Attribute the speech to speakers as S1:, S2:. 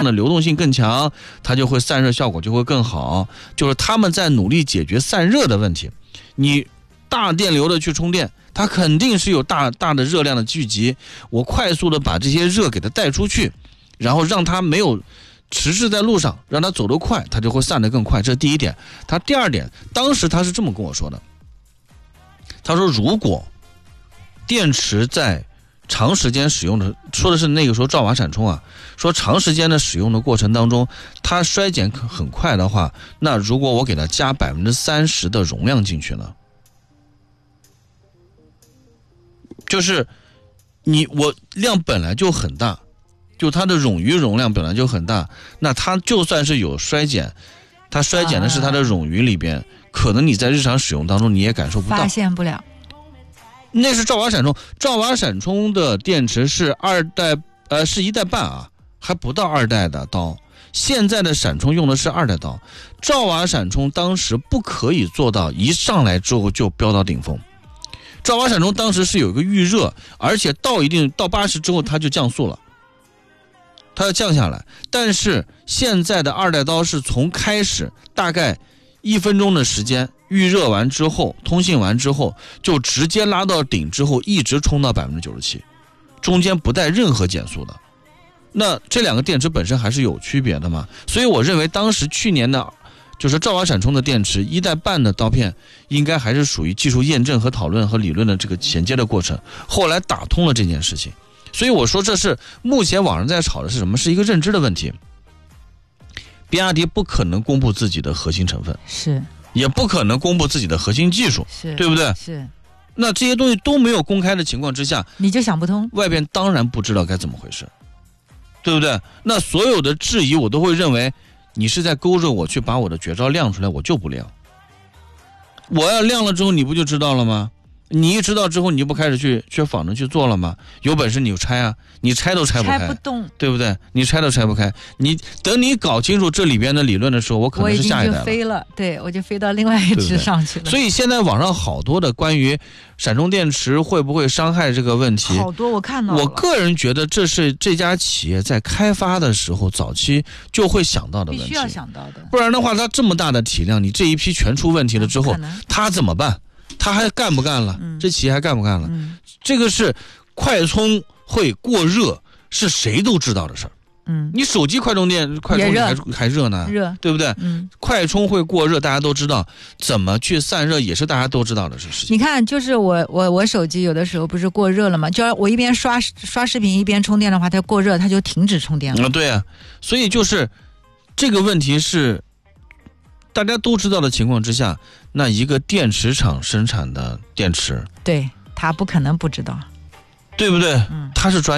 S1: 的流动性更强，它就会散热效果就会更好。就是他们在努力解决散热的问题。你大电流的去充电，它肯定是有大的热量的聚集，我快速的把这些热给它带出去，然后让它没有迟滞在路上，让它走得快，它就会散得更快。这是第一点。他第二点，当时他是这么跟我说的，他说如果电池在长时间使用的，说的是那个时候兆瓦闪充啊，说长时间的使用的过程当中，它衰减很快的话，那如果我给它加30%的容量进去呢，就是我量本来就很大，就它的冗余容量本来就很大，那它就算是有衰减，它衰减的是它的冗余里边，可能你在日常使用当中你也感受不到，
S2: 发现不了。
S1: 那是兆瓦闪充，兆瓦闪充的电池是是1代半啊，还不到2代的刀。现在的闪充用的是2代刀，兆瓦闪充当时不可以做到一上来之后就飙到顶峰。兆瓦闪充当时是有一个预热，而且到80之后它就降速了，它要降下来。但是现在的2代刀是从开始大概1分钟的时间，预热完之后，通信完之后，就直接拉到顶之后，一直冲到97%，中间不带任何减速的。那这两个电池本身还是有区别的嘛？所以我认为当时去年的，就是兆瓦闪充的电池1代半的刀片，应该还是属于技术验证和讨论和理论的这个衔接的过程，后来打通了这件事情。所以我说这是目前网上在吵的是什么？是一个认知的问题。比亚迪不可能公布自己的核心成分，
S2: 是，
S1: 也不可能公布自己的核心技术，
S2: 是，
S1: 对不对？
S2: 是。
S1: 那这些东西都没有公开的情况之下，
S2: 你就想不通，
S1: 外边当然不知道该怎么回事，对不对？那所有的质疑我都会认为你是在勾着我去把我的绝招亮出来，我就不亮。我要亮了之后你不就知道了吗？你一知道之后，你就不开始去仿着去做了吗？有本事你就拆啊，你拆都拆不开，
S2: 拆不动，
S1: 对不对？你拆都拆不开。等你搞清楚这里边的理论的时候，我可能是下一代了。
S2: 我已经就飞了，对，我就飞到另外一只上去了。
S1: 对对，所以现在网上好多的关于闪充电池会不会伤害这个问题，
S2: 好多我看到了。
S1: 我个人觉得这是这家企业在开发的时候早期就会想到的问题，
S2: 必须要想到的。
S1: 不然的话，它这么大的体量，你这一批全出问题了之后，它怎么办？他还干不干了？这企业还干不干了？这个是快充会过热，是谁都知道的事儿。你手机快充还热呢，对不对？快充会过热，大家都知道，怎么去散热也是大家都知道的事情。
S2: 你看，就是我手机有的时候不是过热了吗？就要我一边刷视频一边充电的话，它过热，它就停止充电了。
S1: 对啊，所以就是这个问题是大家都知道的情况之下，那一个电池厂生产的电池，
S2: 对，他不可能不知道，
S1: 对不对？他是专业